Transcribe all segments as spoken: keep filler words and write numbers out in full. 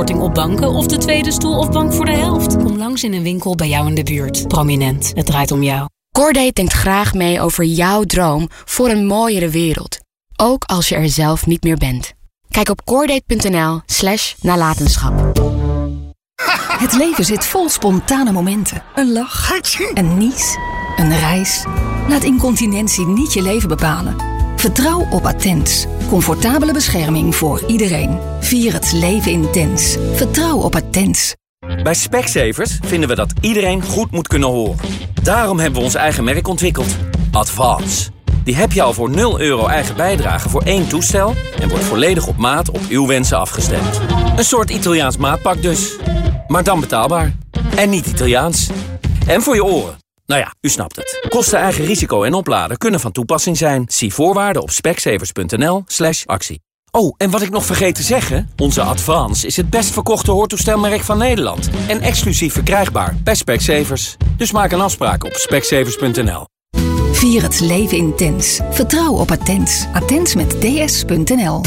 korting op banken of de tweede stoel of bank voor de helft. Kom langs in een winkel bij jou in de buurt. Prominent, het draait om jou. Cordate denkt graag mee over jouw droom voor een mooiere wereld. Ook als je er zelf niet meer bent. Kijk op cordate.nl slash nalatenschap. Het leven zit vol spontane momenten. Een lach, een nies, een reis. Laat incontinentie niet je leven bepalen. Vertrouw op Attens. Comfortabele bescherming voor iedereen. Vier het leven intens. Vertrouw op Attens. Bij Specsavers vinden we dat iedereen goed moet kunnen horen. Daarom hebben we ons eigen merk ontwikkeld. Advance. Die heb je al voor nul euro eigen bijdrage voor één toestel... en wordt volledig op maat op uw wensen afgestemd. Een soort Italiaans maatpak dus. Maar dan betaalbaar. En niet Italiaans. En voor je oren. Nou ja, u snapt het. Kosten, eigen risico en opladen kunnen van toepassing zijn. Zie voorwaarden op specsavers.nl slash actie. Oh, en wat ik nog vergeet te zeggen... onze Advance is het best verkochte hoortoestelmerk van Nederland. En exclusief verkrijgbaar bij Specsavers. Dus maak een afspraak op specsavers punt n l. Vier het leven intens. Vertrouw op Attens. Attens met ds punt n l.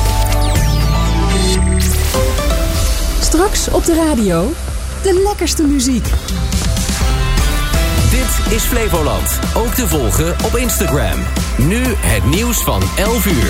Straks op de radio, de lekkerste muziek. Dit is Flevoland, ook te volgen op Instagram. Nu het nieuws van elf uur.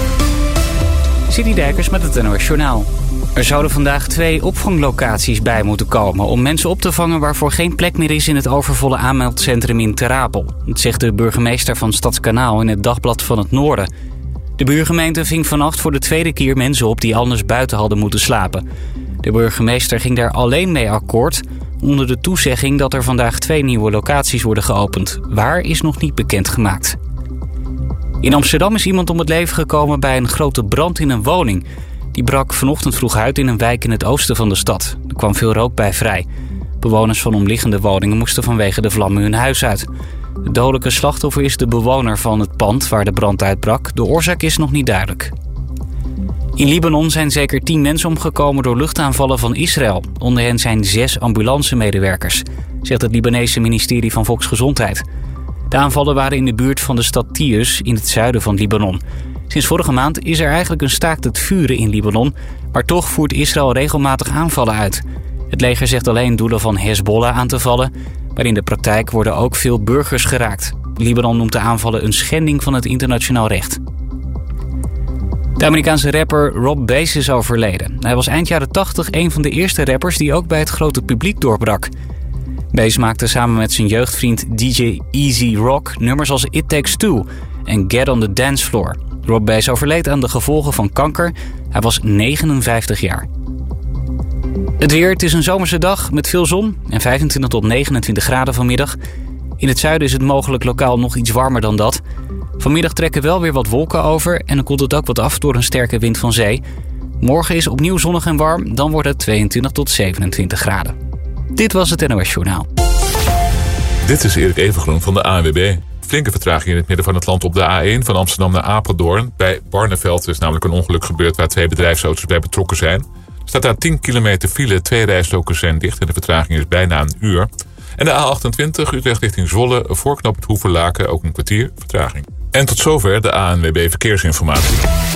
City Dijkers met het N O S Journaal. Er zouden vandaag twee opvanglocaties bij moeten komen... om mensen op te vangen waarvoor geen plek meer is in het overvolle aanmeldcentrum in Ter Apel. Dat zegt de burgemeester van Stadskanaal in het Dagblad van het Noorden. De buurgemeente ving vannacht voor de tweede keer mensen op die anders buiten hadden moeten slapen. De burgemeester ging daar alleen mee akkoord... onder de toezegging dat er vandaag twee nieuwe locaties worden geopend. Waar is nog niet bekendgemaakt. In Amsterdam is iemand om het leven gekomen bij een grote brand in een woning. Die brak vanochtend vroeg uit in een wijk in het oosten van de stad. Er kwam veel rook bij vrij. Bewoners van omliggende woningen moesten vanwege de vlammen hun huis uit. Het dodelijke slachtoffer is de bewoner van het pand waar de brand uitbrak. De oorzaak is nog niet duidelijk. In Libanon zijn zeker tien mensen omgekomen door luchtaanvallen van Israël. Onder hen zijn zes ambulancemedewerkers, zegt het Libanese ministerie van Volksgezondheid. De aanvallen waren in de buurt van de stad Tius in het zuiden van Libanon. Sinds vorige maand is er eigenlijk een staakt het vuren in Libanon, maar toch voert Israël regelmatig aanvallen uit. Het leger zegt alleen doelen van Hezbollah aan te vallen, maar in de praktijk worden ook veel burgers geraakt. Libanon noemt de aanvallen een schending van het internationaal recht. De Amerikaanse rapper Rob Bass is overleden. Hij was eind jaren tachtig een van de eerste rappers die ook bij het grote publiek doorbrak. Bass maakte samen met zijn jeugdvriend D J Easy Rock nummers als It Takes Two en Get on the Dance Floor. Rob Bass overleed aan de gevolgen van kanker. Hij was negenenvijftig jaar. Het weer, het is een zomerse dag met veel zon en vijfentwintig tot negenentwintig graden vanmiddag. In het zuiden is het mogelijk lokaal nog iets warmer dan dat. Vanmiddag trekken wel weer wat wolken over en dan koelt het ook wat af door een sterke wind van zee. Morgen is opnieuw zonnig en warm, dan wordt het tweeëntwintig tot zevenentwintig graden. Dit was het N O S Journaal. Dit is Erik Evengroen van de A N W B. Flinke vertraging in het midden van het land op de A één van Amsterdam naar Apeldoorn. Bij Barneveld is namelijk een ongeluk gebeurd waar twee bedrijfsauto's bij betrokken zijn. Er staat daar tien kilometer file, twee rijstroken zijn dicht en de vertraging is bijna een uur. En de A achtentwintig Utrecht richting Zwolle, voorknop het Hoevenlaken, ook een kwartier vertraging. En tot zover de A N W B Verkeersinformatie.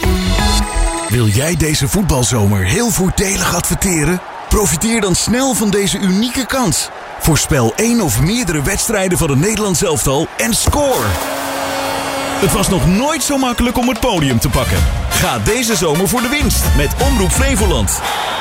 Wil jij deze voetbalzomer heel voordelig adverteren? Profiteer dan snel van deze unieke kans. Voorspel één of meerdere wedstrijden van het Nederlands elftal en score! Het was nog nooit zo makkelijk om het podium te pakken. Ga deze zomer voor de winst met Omroep Flevoland.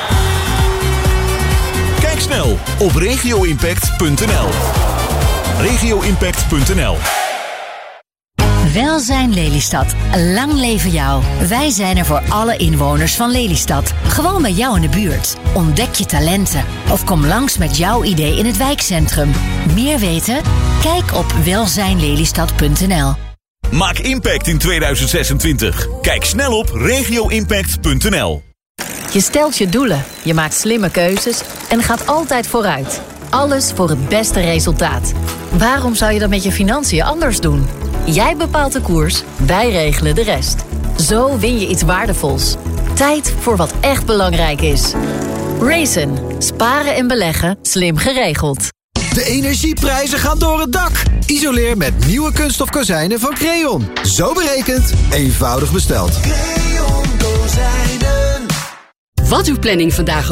Kijk snel op regio impact punt n l. regio impact punt n l. Welzijn Lelystad. Lang leven jou. Wij zijn er voor alle inwoners van Lelystad. Gewoon bij jou in de buurt. Ontdek je talenten. Of kom langs met jouw idee in het wijkcentrum. Meer weten? Kijk op welzijn lelystad punt n l. Maak impact in tweeduizend zesentwintig. Kijk snel op regio impact punt n l. Je stelt je doelen, je maakt slimme keuzes en gaat altijd vooruit. Alles voor het beste resultaat. Waarom zou je dat met je financiën anders doen? Jij bepaalt de koers, wij regelen de rest. Zo win je iets waardevols. Tijd voor wat echt belangrijk is. Raisin. Sparen en beleggen, slim geregeld. De energieprijzen gaan door het dak. Isoleer met nieuwe kunststof kozijnen van Creon. Zo berekend, eenvoudig besteld. Creon kozijnen. Wat uw planning vandaag